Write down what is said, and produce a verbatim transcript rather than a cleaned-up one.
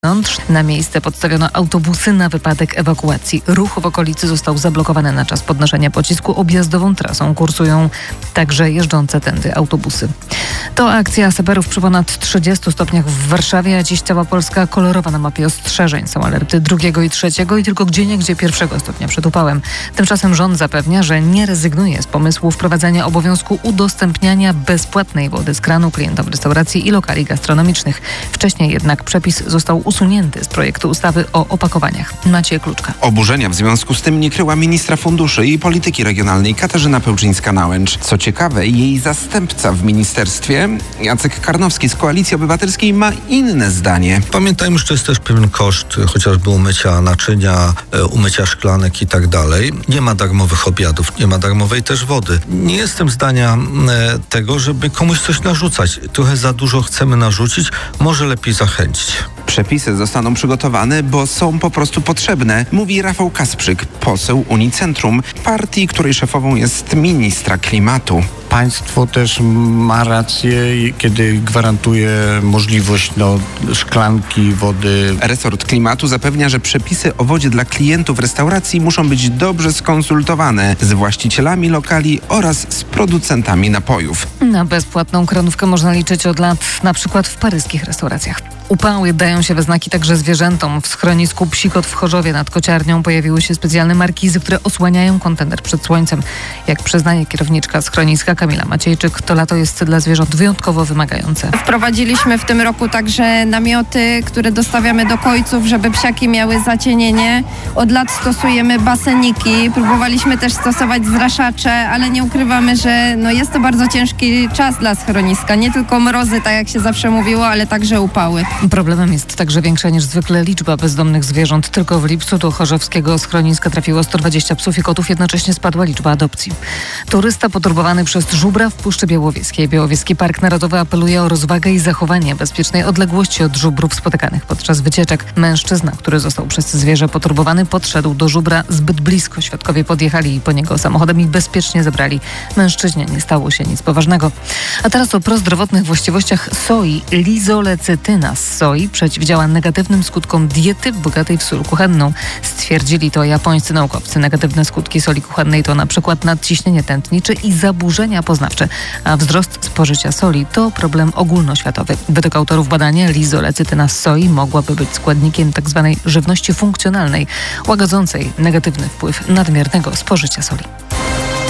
Na miejsce podstawiono autobusy na wypadek ewakuacji. Ruch w okolicy został zablokowany na czas podnoszenia pocisku. Objazdową trasą kursują także jeżdżące tędy autobusy. To akcja saperów przy ponad trzydziestu stopniach w Warszawie, a dziś cała Polska kolorowa na mapie ostrzeżeń. Są alerty drugiego i trzeciego i tylko gdzieniegdzie pierwszego stopnia przed upałem. Tymczasem rząd zapewnia, że nie rezygnuje z pomysłu wprowadzania obowiązku udostępniania bezpłatnej wody z kranu klientom restauracji i lokali gastronomicznych. Wcześniej jednak przepis został usunięty z projektu ustawy o opakowaniach. Maciej Kluczka. Oburzenia w związku z tym nie kryła ministra funduszy i polityki regionalnej Katarzyna Pełczyńska-Nałęcz. Co ciekawe, jej zastępca w ministerstwie, Jacek Karnowski z Koalicji Obywatelskiej, ma inne zdanie. Pamiętajmy, że to jest też pewien koszt, chociażby umycia naczynia, umycia szklanek i tak dalej. Nie ma darmowych obiadów, nie ma darmowej też wody. Nie jestem zdania tego, żeby komuś coś narzucać. Trochę za dużo chcemy narzucić, może lepiej zachęcić. Przepisy zostaną przygotowane, bo są po prostu potrzebne, mówi Rafał Kasprzyk, poseł Unicentrum, partii, której szefową jest ministra klimatu. Państwo też ma rację, kiedy gwarantuje możliwość no, szklanki wody. Resort klimatu zapewnia, że przepisy o wodzie dla klientów restauracji muszą być dobrze skonsultowane z właścicielami lokali oraz z producentami napojów. Na bezpłatną kranówkę można liczyć od lat, na przykład w paryskich restauracjach. Upały dają się we znaki także zwierzętom. W schronisku Psikot w Chorzowie nad Kociarnią pojawiły się specjalne markizy, które osłaniają kontener przed słońcem. Jak przyznaje kierowniczka schroniska Kamila Maciejczyk, to lato jest dla zwierząt wyjątkowo wymagające. Wprowadziliśmy w tym roku także namioty, które dostawiamy do kojców, żeby psiaki miały zacienienie. Od lat stosujemy baseniki, próbowaliśmy też stosować zraszacze, ale nie ukrywamy, że no jest to bardzo ciężki czas dla schroniska. Nie tylko mrozy, tak jak się zawsze mówiło, ale także upały. Problemem jest także większa niż zwykle liczba bezdomnych zwierząt. Tylko w lipcu do chorzowskiego schroniska trafiło sto dwadzieścia psów i kotów, jednocześnie spadła liczba adopcji. Turysta poturbowany przez żubra w Puszczy Białowieskiej. Białowieski Park Narodowy apeluje o rozwagę i zachowanie bezpiecznej odległości od żubrów spotykanych podczas wycieczek. Mężczyzna, który został przez zwierzę poturbowany, podszedł do żubra zbyt blisko. Świadkowie podjechali po niego samochodem i bezpiecznie zabrali. Mężczyźnie nie stało się nic poważnego. A teraz o prozdrowotnych właściwościach soi. Lizolecytyna z soi przeciwdziała negatywnym skutkom diety bogatej w sól kuchenną. Stwierdzili to japońscy naukowcy. Negatywne skutki soli kuchennej to na przykład nadciśnienie tętnicze i zaburzenia poznawcze, a wzrost spożycia soli to problem ogólnoświatowy. Według autorów badania lizolecytyna z soi mogłaby być składnikiem tzw. żywności funkcjonalnej, łagodzącej negatywny wpływ nadmiernego spożycia soli.